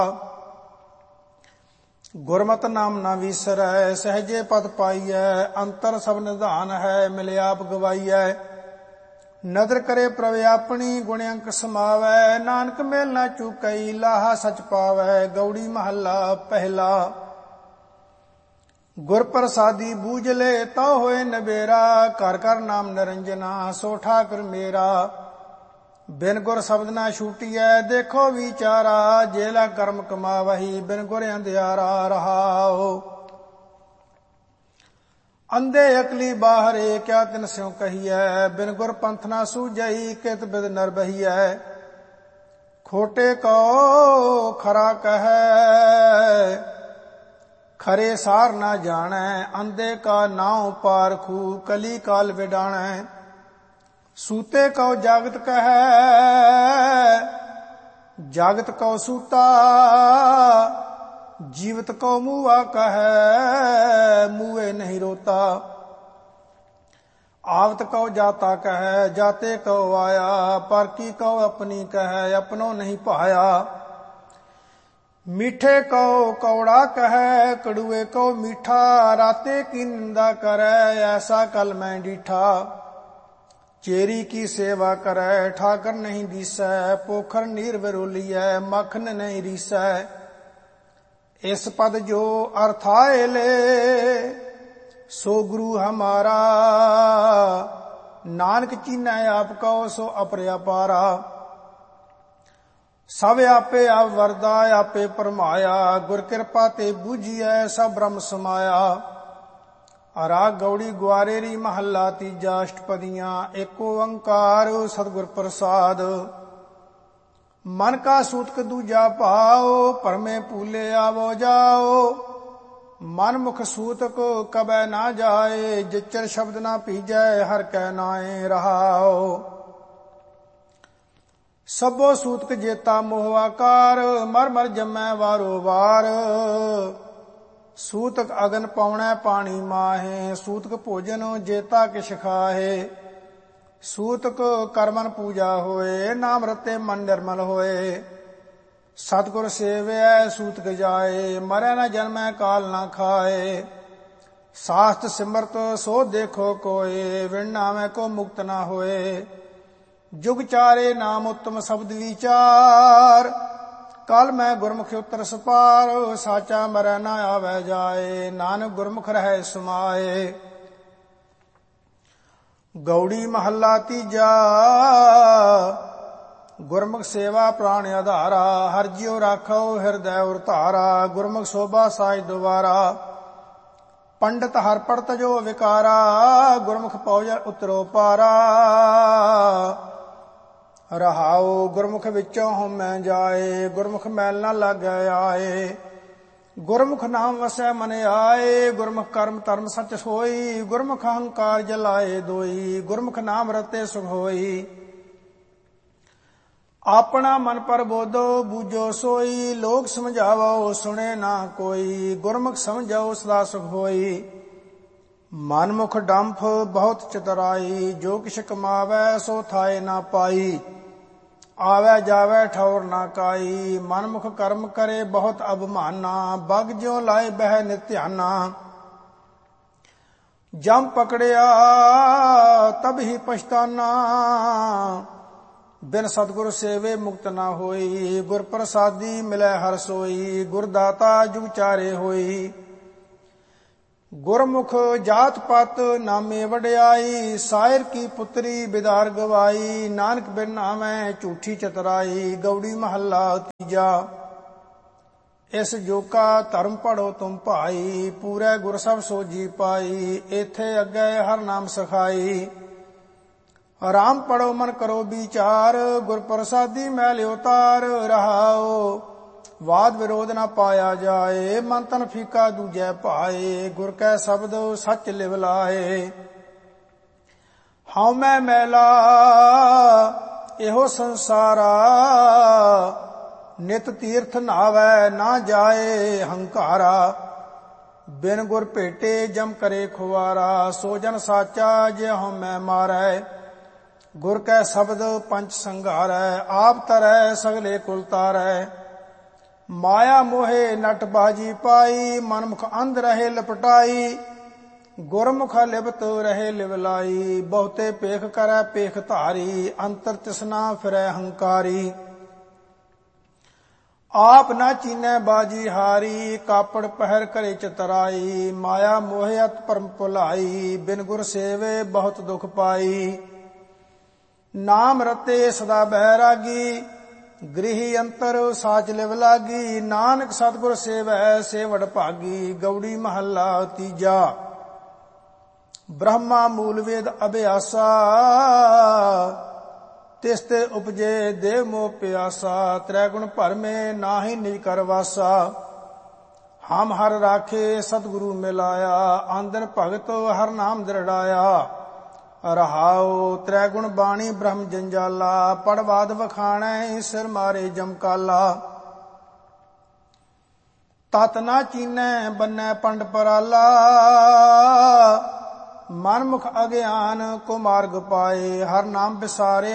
ਗੁਰਮਤਿ ਨਾਮ ਨਾ ਵੀਸਰੈ, ਸਹਜੇ ਪਦ ਪਾਈਐ। ਅੰਤਰ ਸਭ ਨਿਧਾਨ ਹੈ, ਮਿਲਿਆਪ ਗਵਾਈਐ। ਨਦਰ ਕਰੇ ਪ੍ਰਭ ਆਪਣੀ, ਗੁਣ ਅੰਕ ਸਮਾਵੈ। ਨਾਨਕ ਮੇਲ ਨਾ ਚੂਕਈ, ਲਾਹਾ ਸਚ ਪਾਵੈ। ਗਉੜੀ ਮਹੱਲਾ ਪਹਿਲਾ। ਗੁਰ ਪ੍ਰਸਾਦੀ ਬੂਝ ਲੈ, ਤਾ ਹੋਏ ਨਬੇਰਾ। ਘਰ ਘਰ ਨਾਮ ਨਿਰੰਜਨਾ, ਸੋ ਠਾਕੁਰ ਮੇਰਾ। ਬਿਨ ਗੁਰ ਸ਼ਬਦ ਨਾ ਛੂਟੀਐ, ਦੇਖੋ ਵਿਚਾਰਾ। ਜੇਲਾ ਕਰਮ ਕਮਾਵਹੀ, ਬਿਨ ਗੁਰ ਅੰਧਿਆਰਾ। ਰਹਾਉ ਅੰਧੇ ਅਕਲੀ ਬਾਹਰੇ, ਕਿਆ ਤਿਨ ਸਿਉ ਕਹੀਐ। ਬਿਨ ਗੁਰ ਪੰਥ ਨਾ ਸੂਝਈ, ਕਿਤ ਬਿਦ ਨਰ ਬਹੀਐ। ਖੋਟੇ ਕਉ ਖਰਾ ਕਹੈ, ਖਰੇ ਸਾਰ ਨਾ ਜਾਣੈ। ਅੰਧੇ ਕਾ ਨਾਉ ਪਾਰਖੂ, ਕਲੀ ਕਾਲ ਵਿਡਾਣੈ। ਸੂਤੇ ਕਉ ਜਾਗਤ ਕਹੈ, ਜਾਗਤ ਕਉ ਸੂਤਾ। ਜੀਵਤ ਕਉ ਮੂਆ ਕਹੈ, ਮੂਏ ਨਹੀਂ ਰੋਤਾ। ਆਵਤ ਕਉ ਜਾਤਾ ਕਹੈ, ਜਾਤੇ ਕਉ ਆਇਆ। ਪਰ ਕੀ ਕਉ ਆਪਣੀ ਕਹੈ, ਆਪਣੋ ਨਹੀਂ ਭਾਇਆ। ਮੀਠੇ ਕਉ ਕੌੜਾ ਕਹੈ, ਕੜੂਏ ਕਉ ਮੀਠਾ। ਰਾਤੇ ਕੀ ਨਿੰਦਾ ਕਰੈ, ਐਸਾ ਕਲ ਮੈਂ ਡੀਠਾ। ਚੇਰੀ ਕੀ ਸੇਵਾ ਕਰੈ, ਠਾਕਰ ਨਹੀਂ ਦੀਸੈ। ਪੋਖਰ ਨੀਰ ਵਿਰੋਲੀਐ, ਮੱਖਣ ਨਹੀਂ ਰੀਸੈ। ਇਸ ਪਦ ਜੋ ਅਰਥ ਆਏ ਲੈ, ਸੋ ਗੁਰੂ ਹਮਾਰਾ। ਨਾਨਕ ਚੀਨੈ ਆਪ ਕਉ, ਸੋ ਅਪਰਿਆਪਾਰਾ। ਸਭ ਆਪੇ ਆਪ ਵਰਦਾ, ਆਪੇ ਪਰਮਾਇਆ। ਗੁਰ ਕਿਰਪਾ ਤੇ ਬੂਝੀਐ, ਸਭ ਬ੍ਰਹਮ ਸਮਾਇਆ। ਰਾਗ ਗਉੜੀ ਗੁਆਰੇਰੀ ਮਹੱਲਾ ਤੀਜਾ। ਅਸ਼ਟਪਦੀਆਂ। ਏਕ ਓੰਕਾਰ ਸਤਿਗੁਰ ਪ੍ਰਸਾਦ। ਮਨ ਕਾ ਸੂਤਕ ਦੂਜਾ ਭਾਉ, ਭਰਮੇ ਭੂਲੇ ਆਵੋ ਜਾਓ। ਮਨ ਮੁਖ ਸੂਤਕ ਕਬੈ ਨਾ ਜਾਏ, ਜਿਚਰ ਸ਼ਬਦ ਨਾ ਭੀਜੈ, ਹਰ ਕੈ ਨਾਏ। ਰਹਾਉ ਸਭੋ ਸੂਤਕ ਜੇਤਾ ਮੋਹ ਆਕਾਰ, ਮਰ ਮਰ ਜੰਮੈ ਵਾਰੋ ਵਾਰ। ਸੂਤਕ ਅਗਨ ਪਾਉਣੈ ਪਾਣੀ ਮਾਹੇ, ਸੂਤਕ ਭੋਜਨ ਜੇਤਾ ਕਿਛ ਖਾਹੇ। ਸੂਤਕ ਕਰਮਨ ਪੂਜਾ ਹੋਏ, ਨਾਮ ਰਤੇ ਮਨ ਨਿਰਮਲ ਹੋਏ। ਸਤਿਗੁਰ ਸੇਵਿਐ ਸੂਤਕ ਜਾਏ, ਮਰੈ ਨਾ ਜਨਮੈ ਕਾਲ ਨਾ ਖਾਏ। ਸਾਸਤ ਸਿਮਰਤ ਸੋ ਦੇਖੋ ਕੋਏ, ਵਿਣ ਨਾਮੈ ਕੋ ਮੁਕਤ ਨਾ ਹੋਏ। ਜੁਗ ਚਾਰੇ ਨਾਮ ਉੱਤਮ ਸ਼ਬਦ ਵਿਚਾਰ, ਕਲ ਮੈਂ ਗੁਰਮੁਖ ਉਤਰ ਸਪਾਰ। ਸਾਚਾ ਮਰੈ ਨਾ ਆਵੈ ਜਾਏ, ਨਾਨਕ ਗੁਰਮੁਖ ਰਹੈ ਸਮਾਏ। ਗਉੜੀ ਮਹੱਲਾ ਤੀਜਾ। ਗੁਰਮੁਖ ਸੇਵਾ ਪ੍ਰਾਣ ਆਧਾਰਾ, ਹਰਿ ਜਿਉ ਰਾਖੋ ਹਿਰਦੈ ਉਰ ਧਾਰਾ। ਗੁਰਮੁਖ ਸੋਭਾ ਸਾਜ ਦੁਆਰਾ, ਪੰਡਤ ਹਰਿ ਪੜਤ ਜੋ ਵਿਕਾਰਾ। ਗੁਰਮੁਖ ਪਉਜੈ ਉਤਰੋ ਪਾਰਾ। ਰਹਾਉ ਗੁਰਮੁਖ ਵਿੱਚੋਂ ਹਉਮੈ ਜਾਏ, ਗੁਰਮੁਖ ਮੈਲ ਨਾ ਲਾਗੈ ਆਏ। ਗੁਰਮੁਖ ਨਾਮ ਵਸੈ ਮਨ ਆਏ, ਗੁਰਮੁਖ ਕਰਮ ਧਰਮ ਸਚ ਸੋਈ। ਗੁਰਮੁਖ ਅਹੰਕਾਰ ਜਲਾਏ ਦੋਈ, ਗੁਰਮੁਖ ਨਾਮ ਰਤੇ ਸੁਖ ਹੋਈ। ਆਪਣਾ ਮਨ ਪਰਬੋਧੋ ਬੂਝੋ ਸੋਈ, ਲੋਕ ਸਮਝਾਵੋ ਸੁਣੇ ਨਾ ਕੋਈ। ਗੁਰਮੁਖ ਸਮਝਾਓ ਸਦਾ ਸੁਖ ਹੋਈ। ਮਨ ਮੁਖ ਡੰਫ ਬਹੁਤ ਚਤੁਰਾਈ, ਜੋ ਕਿਛ ਕਮਾਵੈ ਸੋ ਥਾਏ ਨਾ ਪਾਈ। ਆਵੈ ਜਾਵੈ ਠੌਰ ਨਾ ਕਾਈ, ਮਨ ਮੁਖ ਕਰਮ ਕਰੇ ਬਹੁਤ ਅਭਮਾਨਾ। ਬਗ ਜਿਉ ਲਾਏ ਬਹਿ ਨਿਤ ਧਿਆਨਾ, ਜਮ ਪਕੜਿਆ ਤਬ ਹੀ ਪਛਤਾਨਾ। ਬਿਨ ਸਤਿਗੁਰ ਸੇਵੇ ਮੁਕਤ ਨਾ ਹੋਈ, ਗੁਰ ਪ੍ਰਸਾਦੀ ਮਿਲੈ ਹਰਿ ਸੋਈ। ਗੁਰ ਦਾਤਾ ਜੁਗ ਚਾਰੇ ਹੋਈ, ਗੁਰਮੁਖ ਜਾਤ ਪਤ ਨਾਮੇ ਵਡਿਆਈ। ਸਾਇਰ ਕੀ ਪੁੱਤਰੀ ਬਿਦਾਰ ਗਵਾਈ, ਨਾਨਕ ਬਿਨ ਨਾਮੈ ਝੂਠੀ ਚਤੁਰਾਈ। ਗਉੜੀ ਮਹੱਲਾ ਤੀਜਾ। ਇਸ ਜੋਕਾ ਧਰਮ ਪੜੋ ਤੁਮ ਭਾਈ, ਪੂਰੇ ਗੁਰ ਸਭ ਸੋਜੀ ਪਾਈ। ਇਥੇ ਅੱਗੇ ਹਰ ਨਾਮ ਸਖਾਈ, ਰਾਮ ਪੜੋ ਮਨ ਕਰੋ ਵਿਚਾਰ। ਗੁਰ ਪ੍ਰਸਾਦੀ ਮੈਲ ਉਤਾਰ। ਰਹਾਉ ਵਾਦ ਵਿਰੋਧ ਨਾ ਪਾਇਆ ਜਾਏ, ਮਨ ਤਨ ਫੀਕਾ ਦੂਜੈ ਭਾਏ। ਗੁਰ ਕੈ ਸ਼ਬਦ ਸੱਚ ਲਿਵ ਲਾਏ, ਹਉ ਮੈਂ ਮੈਲਾ ਇਹੋ ਸੰਸਾਰਾ। ਨਿਤ ਤੀਰਥ ਨਾਵੈ ਨਾ ਜਾਏ ਹੰਕਾਰਾ। ਬਿਨ ਗੁਰ ਭੇਟੇ ਜਮ ਕਰੇ ਖੁਆਰਾ, ਸੋ ਜਨ ਸਾਚਾ ਜੇ ਹਉ ਮੈਂ ਮਾਰੈ। ਗੁਰ ਕੈ ਸ਼ਬਦ ਪੰਚ ਸੰਘਾਰੈ, ਆਪ ਤਰੈ ਸਗਲੇ ਕੁਲ ਤਾਰੈ। ਮਾਇਆ ਮੋਹੇ ਨਟ ਬਾਜੀ ਪਾਈ, ਮਨਮੁਖ ਅੰਧ ਰਹੇ ਲਪਟਾਈ, ਗੁਰਮੁਖ ਲਿਪਤ ਰਹੇ ਲਿਵਲਾਈ, ਬਹੁਤੇ ਪੇਖ ਕਰੈ ਪੇਖ ਧਾਰੀ, ਅੰਤਰ ਤਿਸਨਾ ਫਿਰੈ ਹੰਕਾਰੀ, ਆਪ ਨਾ ਚੀਨੈ ਬਾਜੀ ਹਾਰੀ, ਕਾਪੜ ਪਹਿਰ ਕਰੇ ਚਤਰਾਈ, ਮਾਇਆ ਮੋਹਿ ਅਤ ਪਰਮ ਭੁਲਾਈ, ਬਿਨ ਗੁਰ ਸੇਵੇ ਬਹੁਤ ਦੁਖ ਪਾਈ, ਨਾਮ ਰਤੇ ਸਦਾ ਬਹਿਰਾਗੀ, ਗ੍ਰਹਿ ਅੰਤਰ ਸਾਚ ਲਿਵ ਲਾਗੀ, ਨਾਨਕ ਸਤਿਗੁਰ ਸੇਵੈ ਸੇਵੜ ਭਾਗੀ, ਗੌੜੀ ਮਹੱਲਾ ਤੀਜਾ। ਬ੍ਰਹਮਾ ਮੂਲ ਵੇਦ ਅਭਿਆਸਾ, ਤਿਸ ਤੇ ਉਪਜੇ ਦੇਵ ਮੋਹ ਪਿਆਸਾ, ਤ੍ਰੈ ਗੁਣ ਭਰਮੇ ਨਾਹੀ ਨਿਜ ਕਰ ਵਾਸਾ, ਹਮ ਹਰ ਰਾਖੇ ਸਤਿਗੁਰੂ ਮਿਲਾਇਆ, ਆਂਦਨ ਭਗਤ ਹਰ ਨਾਮ ਦ੍ਰਿੜਾਇਆ, ਰਹਾਉ ਤ੍ਰੈ ਗੁਣ ਬਾਣੀ ਬ੍ਰਹਮ ਜੰਜਾਲਾ, ਪੜਵਾਦ ਵਖਾਣੈ ਸਿਰ ਮਾਰੇ ਜਮਕਾਲਾ, ਤਤ ਨਾ ਚੀਨੈ ਬੰਨੈ ਪੰਡ ਪਰਾਲਾ, ਮਨਮੁਖ ਅਗਿਆਨ ਕੋ ਮਾਰਗ ਪਾਏ, ਹਰ ਨਾਮ ਵਿਸਾਰੇ